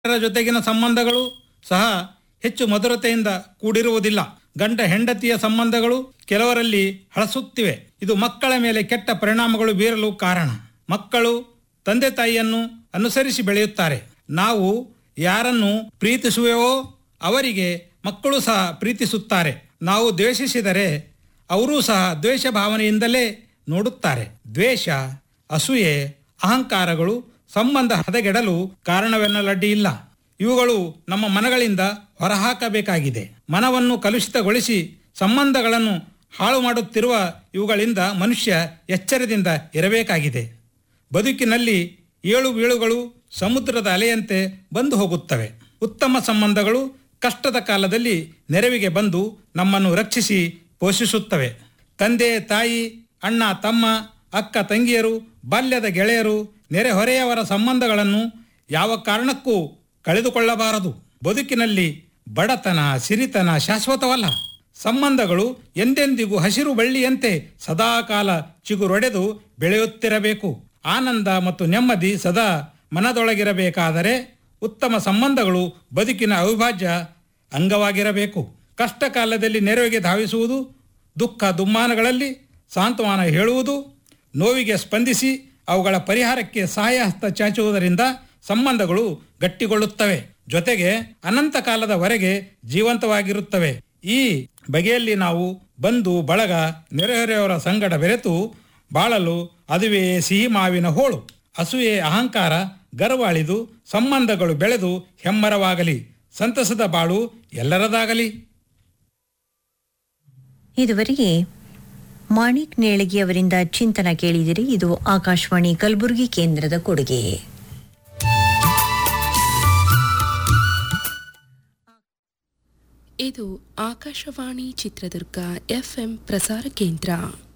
ಇದರ ಜೊತೆಗಿನ ಸಂಬಂಧಗಳು ಸಹ ಹೆಚ್ಚು ಮಧುರತೆಯಿಂದ ಕೂಡಿರುವುದಿಲ್ಲ. ಗಂಡ ಹೆಂಡತಿಯ ಸಂಬಂಧಗಳು ಕೆಲವರಲ್ಲಿ ಹಳಸುತ್ತಿವೆ. ಇದು ಮಕ್ಕಳ ಮೇಲೆ ಕೆಟ್ಟ ಪರಿಣಾಮಗಳು ಬೀರಲು ಕಾರಣ. ಮಕ್ಕಳು ತಂದೆ ತಾಯಿಯನ್ನು ಅನುಸರಿಸಿ ಬೆಳೆಯುತ್ತಾರೆ. ನಾವು ಯಾರನ್ನು ಪ್ರೀತಿಸುವೆವೋ ಅವರಿಗೆ ಮಕ್ಕಳು ಸಹ ಪ್ರೀತಿಸುತ್ತಾರೆ. ನಾವು ದ್ವೇಷಿಸಿದರೆ ಅವರೂ ಸಹ ದ್ವೇಷ ಭಾವನೆಯಿಂದಲೇ ನೋಡುತ್ತಾರೆ. ದ್ವೇಷ, ಅಸೂಯೆ, ಅಹಂಕಾರಗಳು ಸಂಬಂಧ ಹದಗೆಡಲು ಕಾರಣವೆನ್ನಲಡ್ಡಿ ಇಲ್ಲ. ಇವುಗಳು ನಮ್ಮ ಮನಗಳಿಂದ ಹೊರಹಾಕಬೇಕಾಗಿದೆ. ಮನವನ್ನು ಕಲುಷಿತಗೊಳಿಸಿ ಸಂಬಂಧಗಳನ್ನು ಹಾಳು ಮಾಡುತ್ತಿರುವ ಇವುಗಳಿಂದ ಮನುಷ್ಯ ಎಚ್ಚರದಿಂದ ಇರಬೇಕಾಗಿದೆ. ಬದುಕಿನಲ್ಲಿ ಏಳು ಬೀಳುಗಳು ಸಮುದ್ರದ ಅಲೆಯಂತೆ ಬಂದು ಹೋಗುತ್ತವೆ. ಉತ್ತಮ ಸಂಬಂಧಗಳು ಕಷ್ಟದ ಕಾಲದಲ್ಲಿ ನೆರವಿಗೆ ಬಂದು ನಮ್ಮನ್ನು ರಕ್ಷಿಸಿ ಪೋಷಿಸುತ್ತವೆ. ತಂದೆ ತಾಯಿ, ಅಣ್ಣ ತಮ್ಮ, ಅಕ್ಕ ತಂಗಿಯರು, ಬಾಲ್ಯದ ಗೆಳೆಯರು, ನೆರೆಹೊರೆಯವರ ಸಂಬಂಧಗಳನ್ನು ಯಾವ ಕಾರಣಕ್ಕೂ ಕಳೆದುಕೊಳ್ಳಬಾರದು. ಬದುಕಿನಲ್ಲಿ ಬಡತನ, ಸಿರಿತನ ಶಾಶ್ವತವಲ್ಲ. ಸಂಬಂಧಗಳು ಎಂದೆಂದಿಗೂ ಹಸಿರು ಬಳ್ಳಿಯಂತೆ ಸದಾಕಾಲ ಚಿಗುರೊಡೆದು ಬೆಳೆಯುತ್ತಿರಬೇಕು. ಆನಂದ ಮತ್ತು ನೆಮ್ಮದಿ ಸದಾ ಮನದೊಳಗಿರಬೇಕಾದರೆ ಉತ್ತಮ ಸಂಬಂಧಗಳು ಬದುಕಿನ ಅವಿಭಾಜ್ಯ ಅಂಗವಾಗಿರಬೇಕು. ಕಷ್ಟ ಕಾಲದಲ್ಲಿ ನೆರವಿಗೆ ಧಾವಿಸುವುದು, ದುಃಖ ದುಮ್ಮಾನಗಳಲ್ಲಿ ಸಾಂತ್ವನ ಹೇಳುವುದು, ನೋವಿಗೆ ಸ್ಪಂದಿಸಿ ಅವುಗಳ ಪರಿಹಾರಕ್ಕೆ ಸಹಾಯ ಹಸ್ತ ಚಾಚುವುದರಿಂದ ಸಂಬಂಧಗಳು ಗಟ್ಟಿಗೊಳ್ಳುತ್ತವೆ. ಜೊತೆಗೆ ಅನಂತ ಕಾಲದವರೆಗೆ ಜೀವಂತವಾಗಿರುತ್ತವೆ. ಈ ಬಗೆಯಲ್ಲಿ ನಾವು ಬಂಧು ಬಳಗ, ನೆರೆಹೊರೆಯವರ ಸಂಗಡ ಬೆರೆತು ಬಾಳಲು ಅದುವೇ ಸಿಹಿ ಮಾವಿನ ಹೋಳು. ಅಸೂಯೆ, ಅಹಂಕಾರ, ಗರ್ವಾಳಿದು ಸಂಬಂಧಗಳು ಬೆಳೆದು ಹೆಮ್ಮರವಾಗಲಿ. ಸಂತಸದ ಬಾಳು ಎಲ್ಲರದಾಗಲಿ. ಇದುವರೆಗೆ ಮಾಣಿಕ್ ನೇಳಗಿ ಅವರಿಂದ ಚಿಂತನ ಕೇಳಿದಿರಿ. ಇದು ಆಕಾಶವಾಣಿ ಕಲಬುರಗಿ ಕೇಂದ್ರದ ಕೊಡುಗೆ. ಇದು ಆಕಾಶವಾಣಿ ಚಿತ್ರದುರ್ಗ FM ಪ್ರಸಾರ ಕೇಂದ್ರ.